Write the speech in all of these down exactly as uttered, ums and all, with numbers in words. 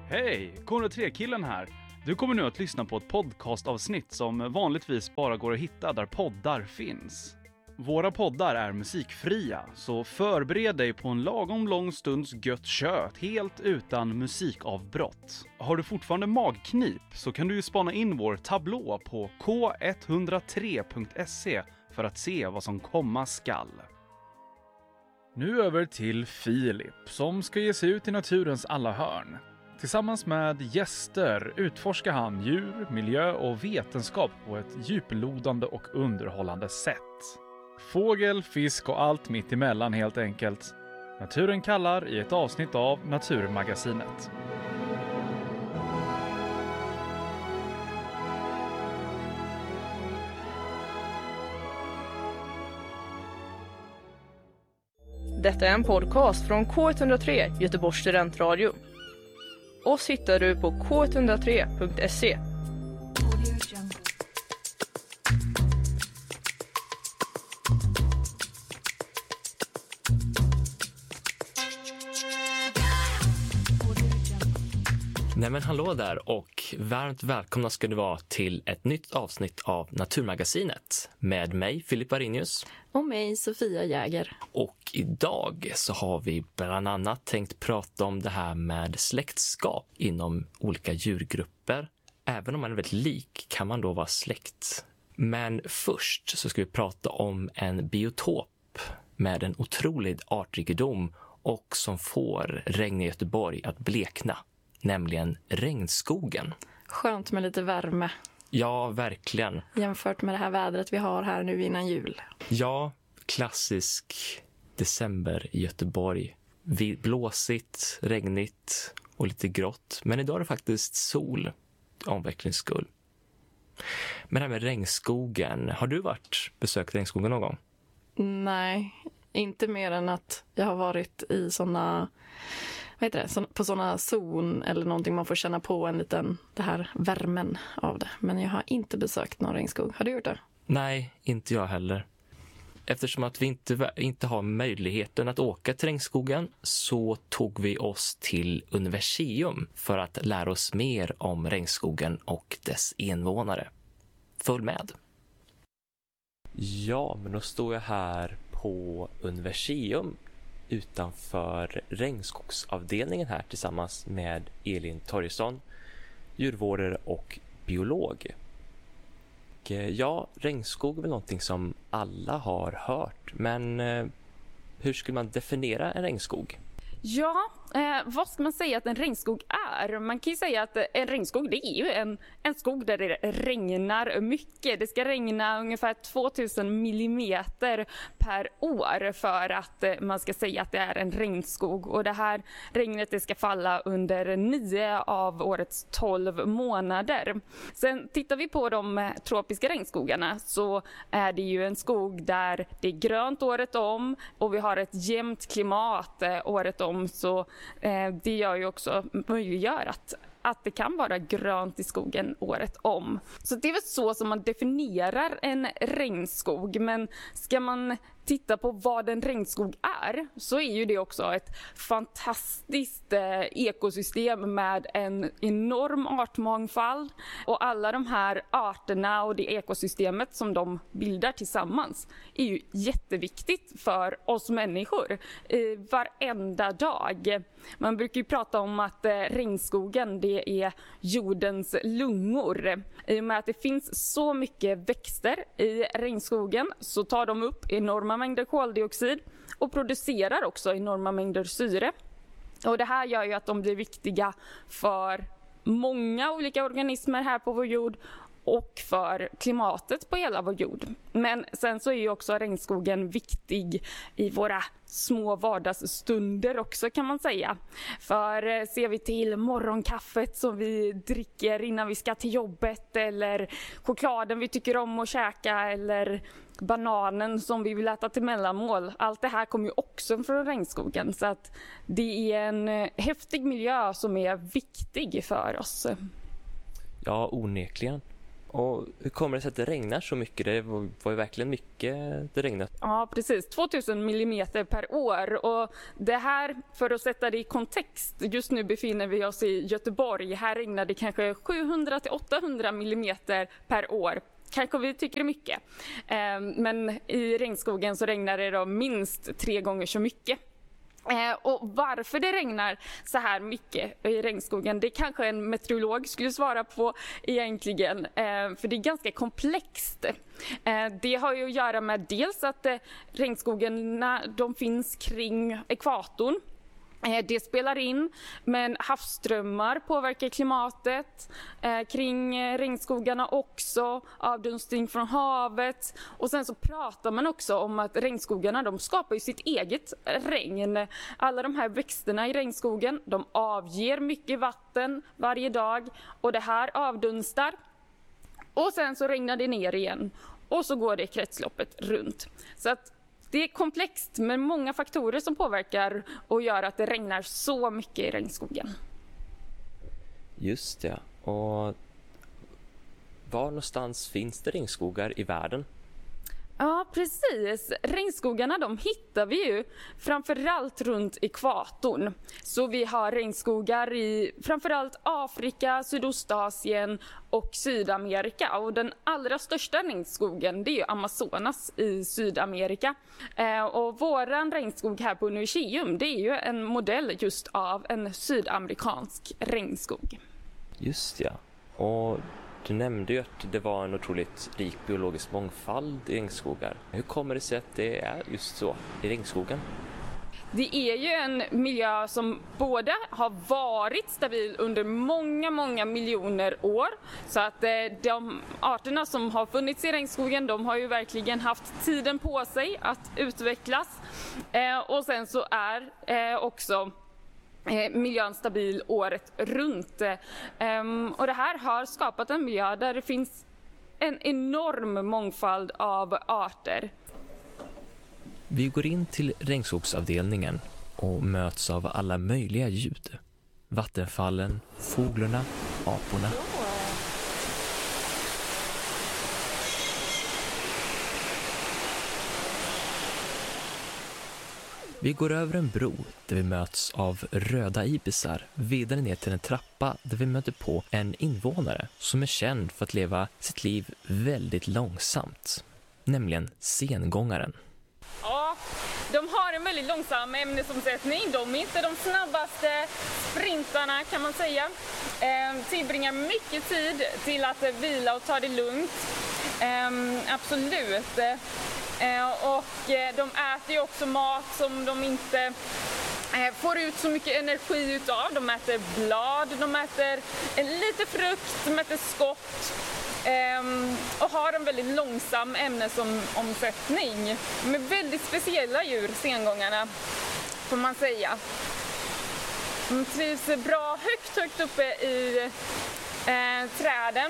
Hej, K ett noll tre-killen här. Du kommer nu att lyssna på ett podcastavsnitt som vanligtvis bara går att hitta där poddar finns. Våra poddar är musikfria, så förbered dig på en lagom lång stunds gött kött helt utan musikavbrott. Har du fortfarande magknip så kan du ju spana in vår tablå på k ett noll tre punkt se för att se vad som komma skall. Nu över till Filip som ska ge sig ut i naturens alla hörn. Tillsammans med gäster utforskar han djur, miljö och vetenskap på ett djuplodande och underhållande sätt. Fågel, fisk och allt mitt emellan helt enkelt. Naturen kallar i ett avsnitt av Naturmagasinet. Detta är en podcast från K ett noll tre, Göteborgs studentradio. Oss hittar du på k ett noll tre punkt se. Nej men hallå där och varmt välkomna ska du vara till ett nytt avsnitt av Naturmagasinet med mig Filip Arrhenius Och mig Sofia Jäger. Och idag så har vi bland annat tänkt prata om det här med släktskap inom olika djurgrupper. Även om man är väldigt lik kan man då vara släkt. Men först så ska vi prata om en biotop med en otrolig artrikedom och som får regn i Göteborg att blekna. Nämligen regnskogen. Skönt med lite värme. Ja, verkligen. Jämfört med det här vädret vi har här nu innan jul. Ja, klassisk december i Göteborg. Blåsigt, regnigt och lite grått. Men idag är det faktiskt sol, omvecklingens skull. Men det här med regnskogen. Har du varit besökt regnskogen någon gång? Nej, inte mer än att jag har varit i såna... Vad heter det? På sådana zon eller någonting man får känna på en liten, det här värmen av det. Men jag har inte besökt någon regnskog. Har du gjort det? Nej, inte jag heller. Eftersom att vi inte, inte har möjligheten att åka till regnskogen så tog vi oss till Universium för att lära oss mer om regnskogen och dess invånare. Följ med! Ja, men då står jag här på Universium utanför regnskogsavdelningen här tillsammans med Elin Torjesson, djurvårdare och biolog. Och ja, regnskog är väl någonting som alla har hört, men eh, hur skulle man definiera en regnskog? Ja, eh, vad ska man säga att en regnskog är? Man kan ju säga att en regnskog det är ju en, en skog där det regnar mycket. Det ska regna ungefär tvåtusen millimeter per år för att eh, man ska säga att det är en regnskog. Och det här regnet det ska falla under nio av årets tolv månader. Sen tittar vi på de tropiska regnskogarna så är det ju en skog där det är grönt året om och vi har ett jämnt klimat eh, året om. Så eh, det gör ju också möjliggör att, att det kan vara grönt i skogen året om. Så det är väl så som man definierar en regnskog. Men ska man titta på vad en regnskog är så är ju det också ett fantastiskt eh, ekosystem med en enorm artmångfald. Och alla de här arterna och det ekosystemet som de bildar tillsammans är ju jätteviktigt för oss människor eh, varenda dag. Man brukar ju prata om att eh, regnskogen det är jordens lungor. I och med att det finns så mycket växter i regnskogen så tar de upp enorma mängder koldioxid och producerar också enorma mängder syre. Och det här gör ju att de blir viktiga för många olika organismer här på vår jord och för klimatet på hela vår jord. Men sen så är ju också regnskogen viktig i våra små vardagsstunder också kan man säga. För ser vi till morgonkaffet som vi dricker innan vi ska till jobbet eller chokladen vi tycker om att käka eller bananen som vi vill äta till mellanmål. Allt det här kommer ju också från regnskogen så att det är en häftig miljö som är viktig för oss. Ja, onekligen. Och hur kommer det sig att det regnar så mycket? Det var, var ju verkligen mycket det regnat. Ja, precis. tvåtusen millimeter per år. Och det här, för att sätta det i kontext, just nu befinner vi oss i Göteborg. Här regnar det kanske sjuhundra till åttahundra millimeter per år. Kanske vi tycker det är mycket. Men i regnskogen så regnar det då minst tre gånger så mycket. Eh, och varför det regnar så här mycket i regnskogen, det kanske en meteorolog skulle svara på egentligen, eh, för det är ganska komplext. Eh, det har ju att göra med dels att eh, regnskogarna de finns kring ekvatorn. Det spelar in, men havsströmmar påverkar klimatet eh, kring regnskogarna också, avdunstning från havet. Och sen så pratar man också om att regnskogarna de skapar ju sitt eget regn. Alla de här växterna i regnskogen de avger mycket vatten varje dag och det här avdunstar. Och sen så regnar det ner igen och så går det kretsloppet runt. Så att det är komplext med många faktorer som påverkar och gör att det regnar så mycket i regnskogen. Just det. Och var någonstans finns det regnskogar i världen? Ja, precis. Regnskogarna de hittar vi ju framförallt runt ekvatorn. Så vi har regnskogar i framförallt Afrika, Sydostasien och Sydamerika. Och den allra största regnskogen det är ju Amazonas i Sydamerika. Eh, och våran regnskog här på Universium det är ju en modell just av en sydamerikansk regnskog. Just ja. Och du nämnde ju att det var en otroligt rik biologisk mångfald i regnskogar. Hur kommer det sig att det är just så i regnskogen? Det är ju en miljö som både har varit stabil under många, många miljoner år. Så att de arterna som har funnits i regnskogen, de har ju verkligen haft tiden på sig att utvecklas. Och sen så är också miljön stabil året runt. Och det här har skapat en miljö där det finns en enorm mångfald av arter. Vi går in till regnskogsavdelningen och möts av alla möjliga ljud. Vattenfallen, fåglarna, aporna. Vi går över en bro där vi möts av röda ibisar vidare ner till en trappa där vi möter på en invånare som är känd för att leva sitt liv väldigt långsamt, nämligen sengångaren. Ja, de har en väldigt långsam ämnesomsättning. De är inte de snabbaste sprintarna kan man säga. Eh, tillbringar mycket tid till att vila och ta det lugnt. Eh, absolut. Eh, och eh, de äter ju också mat som de inte eh, får ut så mycket energi utav. De äter blad, de äter eh, lite frukt, de äter skott. Um, och har en väldigt långsam ämnesomsättning. De är väldigt speciella djur, sengångarna, får man säga. De trivs bra högt, högt uppe i eh, träden.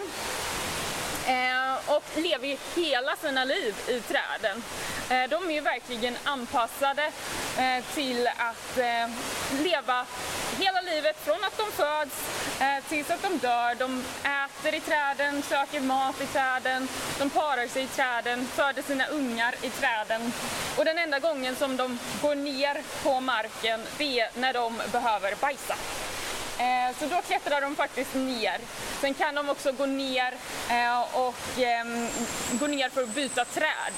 Eh, och lever ju hela sina liv i träden. Eh, de är ju verkligen anpassade eh, till att eh, leva hela livet från att de föds eh, tills att de dör. De äter i träden, söker mat i träden, de parar sig i träden, föder sina ungar i träden. Och den enda gången som de går ner på marken det är när de behöver bajsa. Så då klättrar de faktiskt ner. Sen kan de också gå ner och gå ner för att byta träd.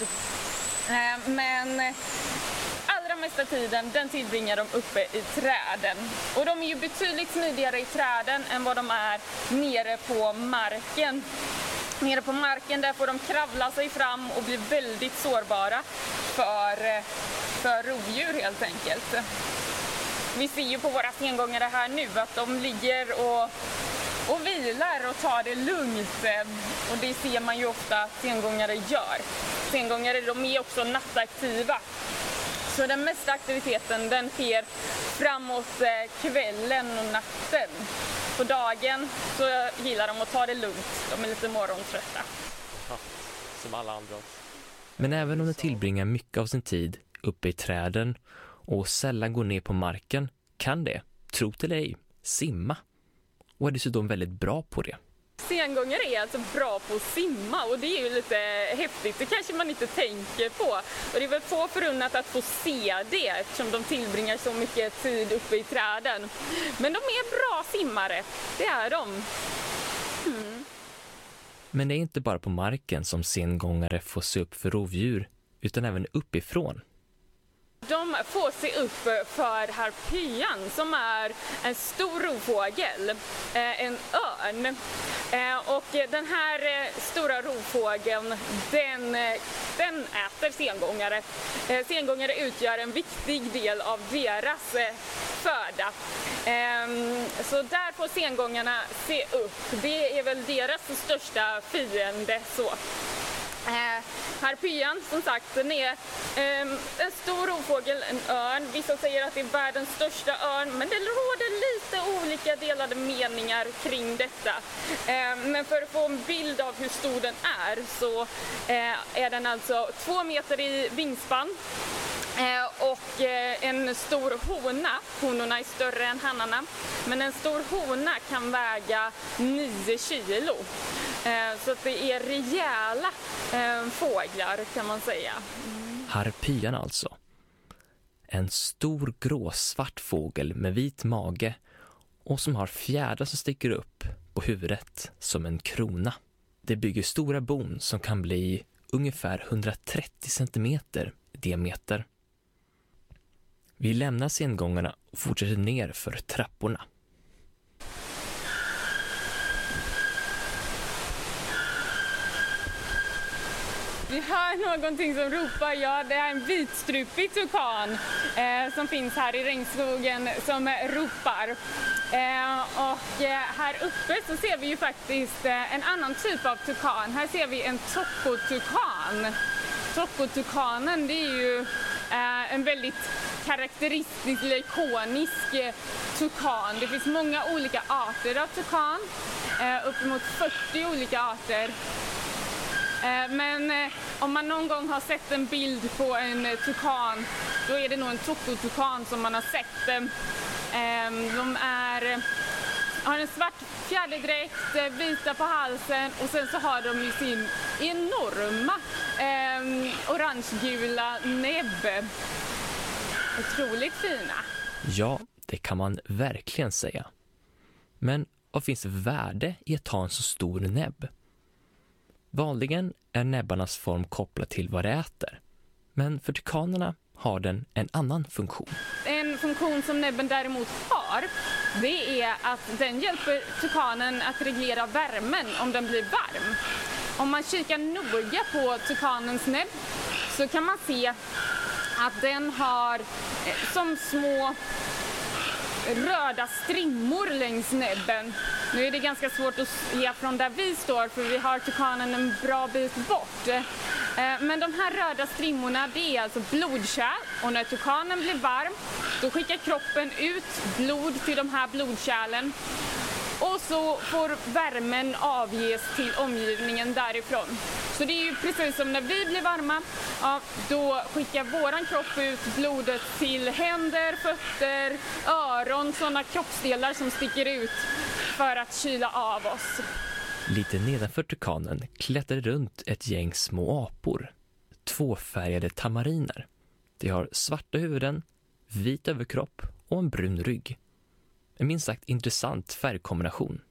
Men allra mesta tiden den tillbringar de uppe i träden. Och de är ju betydligt smidigare i träden än vad de är nere på marken. Nere på marken där får de kravla sig fram och bli väldigt sårbara för, för rovdjur helt enkelt. Vi ser ju på våra sengångare här nu att de ligger och, och vilar och tar det lugnt. Och det ser man ju ofta att sengångare gör. Sengångare de är också nattaktiva. Så den mesta aktiviteten den sker framåt kvällen och natten. På dagen så gillar de att ta det lugnt. De är lite morgontrötta. Ja, som alla andra. Men även om de tillbringar mycket av sin tid uppe i träden och sällan går ner på marken kan det, tro till ej, simma. Och är dessutom väldigt bra på det. Sengångare är alltså bra på att simma och det är ju lite häftigt. Det kanske man inte tänker på. Och det är väl få förunnat att få se det eftersom de tillbringar så mycket tid uppe i träden. Men de är bra simmare, det är de. Mm. Men det är inte bara på marken som sengångare får se upp för rovdjur utan även uppifrån. De får se upp för harpyan som är en stor rovfågel, en örn. Och den här stora rovfågeln, den, den äter sengångare. Sengångare utgör en viktig del av deras föda. Så där får sengångarna se upp. Det är väl deras största fiende så. Eh, harpyan, som sagt, den är eh, en stor rovfågel, en örn. Vissa säger att det är världens största örn, men det råder lite olika delade meningar kring detta. Eh, men för att få en bild av hur stor den är så eh, är den alltså två meter i vingspann. Eh, och eh, en stor hona, honorna är större än hannarna, men en stor hona kan väga nio kilo. Eh, så att det är rejäla eh, fåglar kan man säga. Mm. Harpyan alltså. En stor gråsvart fågel med vit mage och som har fjädrar som sticker upp på huvudet som en krona. Det bygger stora bon som kan bli ungefär hundratrettio centimeter i diameter. Vi lämnar sengångarna och fortsätter ner för trapporna. Vi hör någonting som ropar, ja det är en vitstrupig tukan eh, som finns här i regnskogen som ropar. Eh, och eh, här uppe så ser vi ju faktiskt eh, en annan typ av tukan. Här ser vi en tokotukan. Tokotukanen, det är ju eh, en väldigt karaktäristisk eller ikonisk eh, tukan. Det finns många olika arter av tukan, eh, uppemot fyrtio olika arter. Men om man någon gång har sett en bild på en tukan, då är det nog en tokotukan som man har sett. De är, har en svart fjäderdräkt, vita på halsen och sen så har de ju sin enorma eh, orangegula näbb. Otroligt fina. Ja, det kan man verkligen säga. Men vad finns det värde i att ha en så stor näbb? Vanligen är näbbarnas form kopplad till vad det äter. Men för tukanerna har den en annan funktion. En funktion som näbben däremot har, det är att den hjälper tukanen att reglera värmen om den blir varm. Om man kikar noga på tukanens näbb så kan man se att den har som små röda strimmor längs näbben. Nu är det ganska svårt att se från där vi står för vi har tukanen en bra bit bort. Men de här röda strimmorna, det är alltså blodkärl och när tukanen blir varm då skickar kroppen ut blod till de här blodkärlen och så får värmen avges till omgivningen därifrån. Så det är ju precis som när vi blir varma, ja, då skickar våran kropp ut blodet till händer, fötter, öron, sådana kroppsdelar som sticker ut för att kyla av oss. Lite nedanför tukanen klättrar runt ett gäng små apor, tvåfärgade tamariner. De har svarta huvuden, vit överkropp och en brun rygg. En minst sagt intressant färgkombination.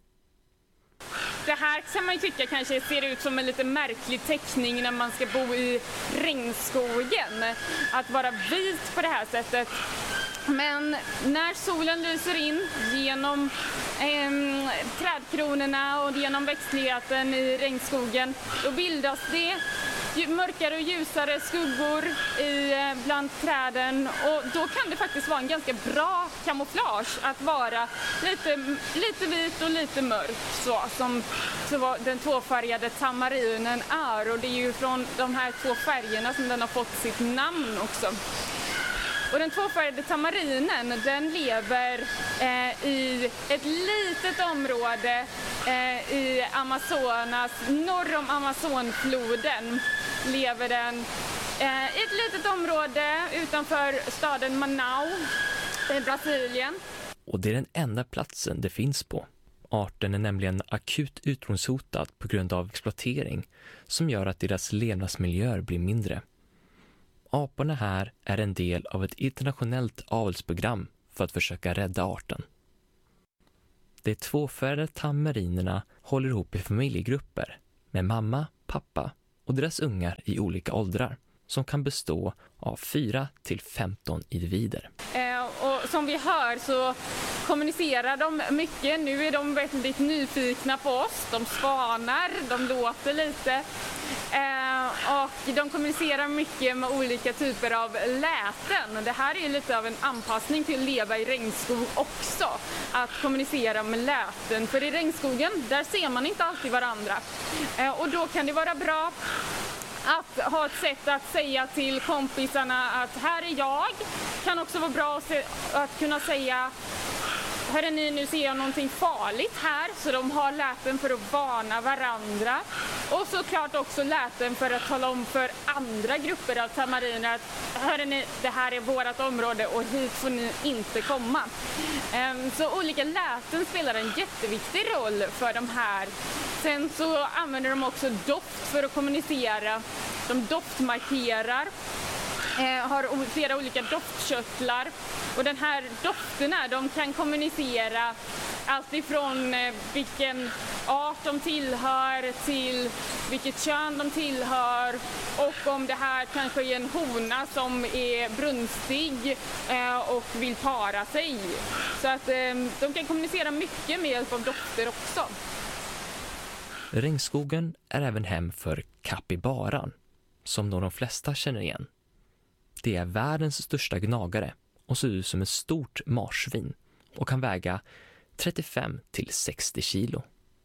Det här kan man ju tycka kanske ser ut som en lite märklig teckning när man ska bo i regnskogen. Att vara vit på det här sättet. Men när solen lyser in genom eh, trädkronorna och genom växtligheten i regnskogen, då bildas det mörkare och ljusare skuggor i, bland träden och då kan det faktiskt vara en ganska bra kamouflage att vara lite, lite vit och lite mörk så, som så den tvåfärgade tamarinen är och det är ju från de här två färgerna som den har fått sitt namn också. Och den tvåfärgade tamarinen, den lever eh, i ett litet område eh, i Amazonas, norr om Amazonfloden lever den eh, i ett litet område utanför staden Manaus i Brasilien. Och det är den enda platsen det finns på. Arten är nämligen akut utrotningshotad på grund av exploatering som gör att deras levnadsmiljöer blir mindre. Aporna här är en del av ett internationellt avelsprogram för att försöka rädda arten. De tvåfärgade tamarinerna håller ihop i familjegrupper med mamma, pappa och deras ungar i olika åldrar som kan bestå av fyra till femton individer. Eh, och som vi hör så kommunicerar de mycket. Nu är de väldigt nyfikna på oss. De spanar, de låter lite. Eh, och de kommunicerar mycket med olika typer av läten. Det här är lite av en anpassning till att leva i regnskog också. Att kommunicera med läten. För i regnskogen, där ser man inte alltid varandra. Eh, och då kan det vara bra att ha ett sätt att säga till kompisarna att här är jag. Kan också vara bra att kunna säga hörru ni, nu ser jag någonting farligt här, så de har läten för att varna varandra. Och såklart också läten för att tala om för andra grupper av tamariner att hörru ni, det här är vårt område och hit får ni inte komma. Så olika läten spelar en jätteviktig roll för de här. Sen så använder de också doft för att kommunicera. De doftmarkerar. Eh, har flera olika doftkörtlar och den här dofterna, de kan kommunicera allt ifrån eh, vilken art de tillhör till vilket kön de tillhör och om det här kanske är en hona som är brunstig eh, och vill para sig. Så att eh, de kan kommunicera mycket med hjälp av dofter också. Regnskogen är även hem för kapibaran, som nog de flesta känner igen. Det är världens största gnagare och ser ut som ett stort marsvin och kan väga trettiofem till sextio kilo.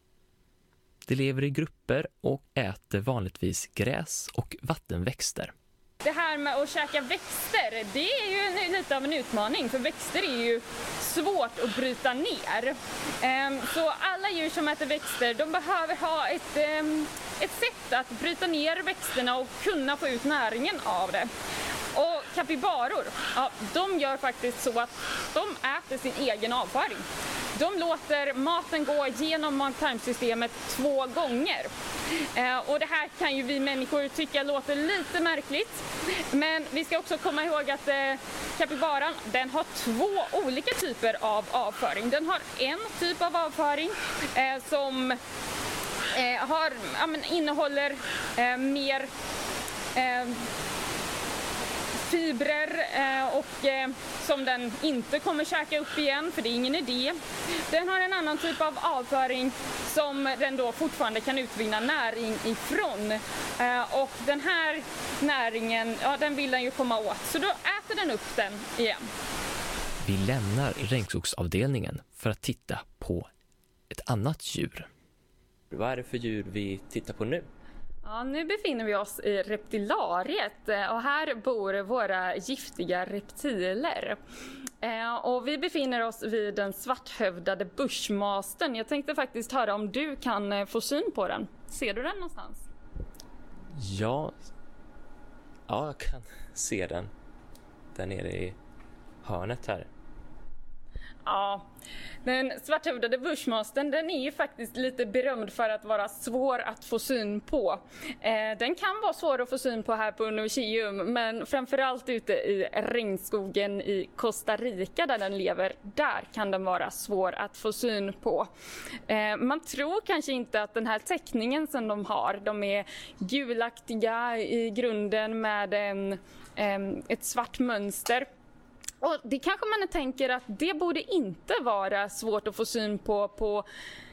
De lever i grupper och äter vanligtvis gräs och vattenväxter. Det här med att käka växter, det är ju lite av en utmaning, för växter är ju svårt att bryta ner. Så alla djur som äter växter, de behöver ha ett, ett sätt att bryta ner växterna och kunna få ut näringen av det. Och kapibaror, ja, de gör faktiskt så att de äter sin egen avföring. De låter maten gå genom mag-tarmsystemet två gånger. Eh, och det här kan ju vi människor tycka låter lite märkligt. Men vi ska också komma ihåg att eh, kapibaran, den har två olika typer av avföring. Den har en typ av avföring eh, som eh, har, ja, men innehåller eh, mer eh, fibrer eh, och eh, som den inte kommer käka upp igen, för det är ingen idé. Den har en annan typ av avföring som den då fortfarande kan utvinna näring ifrån. Eh, och den här näringen, ja, den vill den ju komma åt, så då äter den upp den igen. Vi lämnar regnskogsavdelningen för att titta på ett annat djur. Vad är det för djur vi tittar på nu? Ja, nu befinner vi oss i reptilariet och här bor våra giftiga reptiler. Och vi befinner oss vid den svarthövdade bushmastern. Jag tänkte faktiskt höra om du kan få syn på den. Ser du den någonstans? Ja, ja jag kan se den. Där nere i hörnet här. Ja, den svarthövdade bushmastern, den är ju faktiskt lite berömd för att vara svår att få syn på. Eh, den kan vara svår att få syn på här på Novicheum, men framförallt ute i regnskogen i Costa Rica där den lever, där kan den vara svår att få syn på. Eh, man tror kanske inte att den här teckningen som de har, de är gulaktiga i grunden med en, en, ett svart mönster. Och det kanske man tänker att det borde inte vara svårt att få syn på på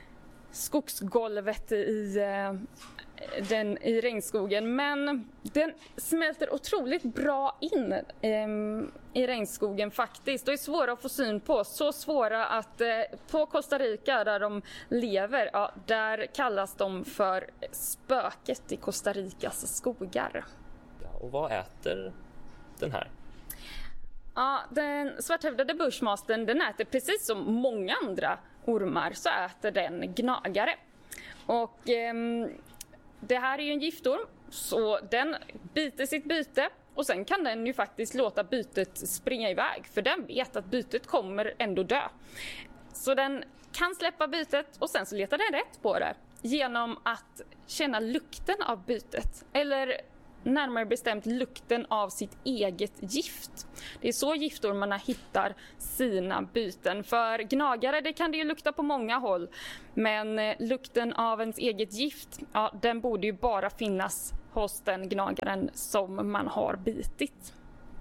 skogsgolvet i, den, i regnskogen. Men den smälter otroligt bra in um, i regnskogen faktiskt. Och är svåra att få syn på. Så svåra att uh, på Costa Rica där de lever, ja, där kallas de för spöket i Costa Ricas skogar. Ja, och vad äter den här? Ja, den svarthövdade bushmastern, den äter precis som många andra ormar, så äter den gnagare. Och eh, det här är ju en giftorm, så den biter sitt byte och sen kan den ju faktiskt låta bytet springa iväg, för den vet att bytet kommer ändå dö. Så den kan släppa bytet och sen så letar den rätt på det genom att känna lukten av bytet, eller närmare bestämt lukten av sitt eget gift. Det är så giftormarna hittar sina byten. För gnagare, det kan det ju lukta på många håll, men lukten av ens eget gift, ja, den borde ju bara finnas hos den gnagaren som man har bitit.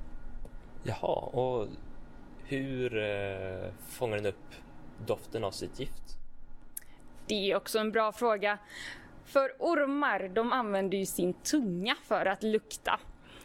Jaha, och hur eh, fångar den upp doften av sitt gift? Det är också en bra fråga. För ormar, de använder ju sin tunga för att lukta.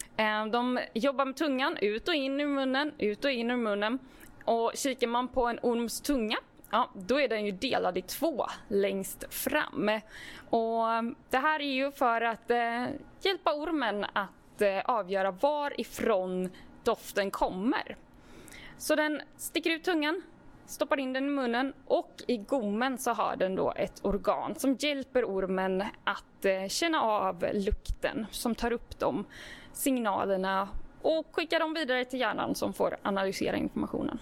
De jobbar med tungan ut och in ur munnen, ut och in ur munnen. Och kikar man på en orms tunga, ja, då är den ju delad i två längst fram. Och det här är ju för att eh, hjälpa ormen att eh, avgöra varifrån doften kommer. Så den sticker ut tungan, stoppar in den i munnen, och i gommen så har den då ett organ som hjälper ormen att eh, känna av lukten, som tar upp de signalerna och skickar dem vidare till hjärnan som får analysera informationen.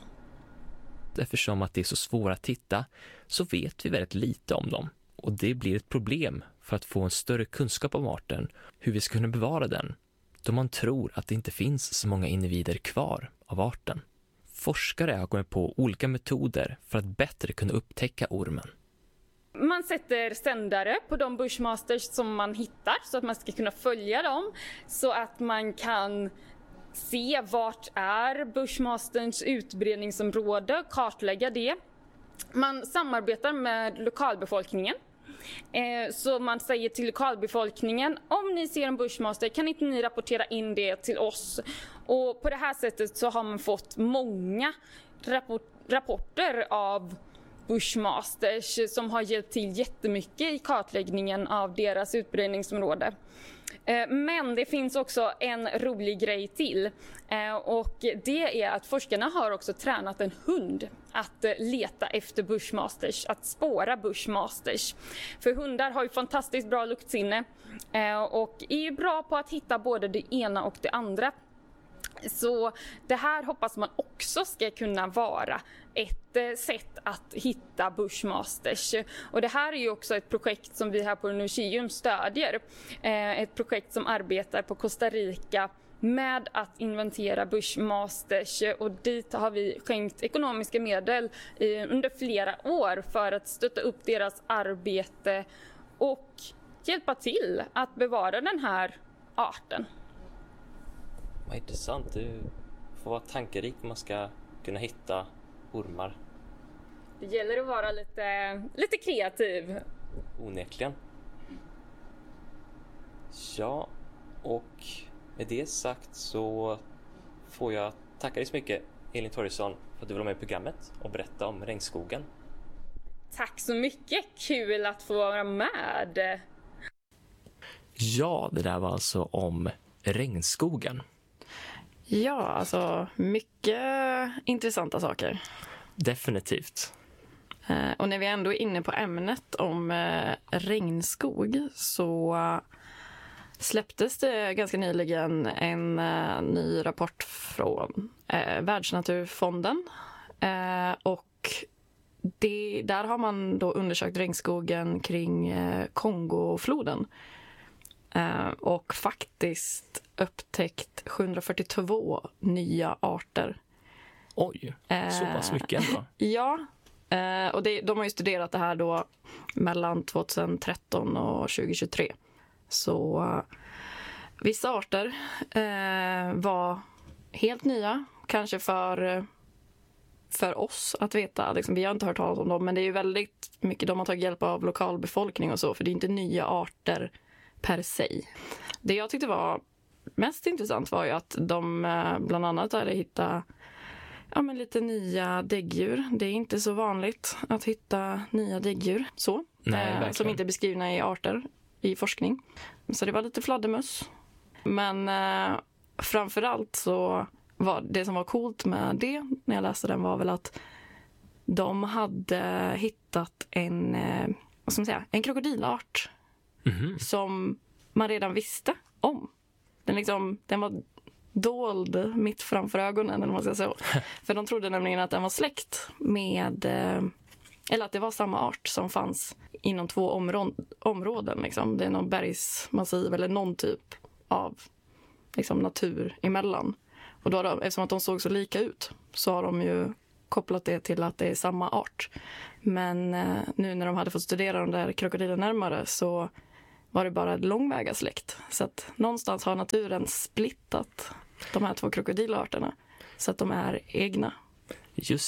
Eftersom att det är så svåra att hitta så vet vi väldigt lite om dem, och det blir ett problem för att få en större kunskap om arten, hur vi ska kunna bevara den, då man tror att det inte finns så många individer kvar av arten. Forskare har kommit på olika metoder för att bättre kunna upptäcka ormen. Man sätter sändare på de bushmasters som man hittar så att man ska kunna följa dem, så att man kan se vart är bushmasterns utbredningsområde, kartlägga det. Man samarbetar med lokalbefolkningen. Så man säger till lokalbefolkningen, om ni ser en bushmaster kan inte ni rapportera in det till oss. Och på det här sättet så har man fått många rapport- rapporter av bushmasters som har hjälpt till jättemycket i kartläggningen av deras utbredningsområde. Men det finns också en rolig grej till, och det är att forskarna har också tränat en hund att leta efter bushmasters, att spåra bushmasters. För hundar har ju fantastiskt bra luktsinne och är ju bra på att hitta både det ena och det andra. Så det här hoppas man också ska kunna vara ett sätt att hitta bushmasters. Och det här är ju också ett projekt som vi här på Nordkium stödjer. Ett projekt som arbetar på Costa Rica med att inventera bushmasters, och dit har vi skänkt ekonomiska medel under flera år för att stötta upp deras arbete och hjälpa till att bevara den här arten. Vad intressant, det får vara tankerikt om man ska kunna hitta ormar. Det gäller att vara lite, lite kreativ. Onekligen. Ja, och med det sagt så får jag tacka dig så mycket, Elin Torjesson, för att du var med i programmet och berätta om regnskogen. Tack så mycket, kul att få vara med. Ja, det där var alltså om regnskogen. Ja, alltså mycket intressanta saker. Definitivt. Eh, och när vi ändå är inne på ämnet om eh, regnskog så uh, släpptes det ganska nyligen en uh, ny rapport från uh, Världsnaturfonden. Uh, och det, där har man då undersökt regnskogen kring uh, Kongofloden. Uh, och faktiskt upptäckt sjuhundrafyrtiotvå nya arter. Oj, så pass mycket ändå. Uh, ja, uh, och det, de har ju studerat det här då mellan tjugohundratretton och tjugohundratjugotre. Så uh, vissa arter uh, var helt nya, kanske för, uh, för oss att veta. Liksom, vi har inte hört talas om dem, men det är ju väldigt mycket de har tagit hjälp av lokalbefolkning och så, för det är inte nya arter per se. Det jag tyckte var mest intressant var ju att de bland annat hade hittat ja, men lite nya däggdjur. Det är inte så vanligt att hitta nya däggdjur så, Nej, eh, som inte är beskrivna i arter i forskning. Så det var lite fladdermöss. Men eh, framförallt så var det som var coolt med det när jag läste den var väl att de hade hittat en, eh, vad ska man säga, en krokodilart. Mm-hmm. Som man redan visste om. Den, liksom, den var dold mitt framför ögonen, eller vad man ska säga. För de trodde nämligen att den var släkt med, eller att det var samma art som fanns inom två områ- områden. Liksom. Det är någon bergsmassiv eller någon typ av liksom, natur emellan. Och då har de, eftersom att de såg så lika ut så har de ju kopplat det till att det är samma art. Men eh, nu när de hade fått studera de där krokodilerna närmare så var det bara ett långväga släkt. Så att någonstans har naturen splittat de här två krokodilarterna så att de är egna. Just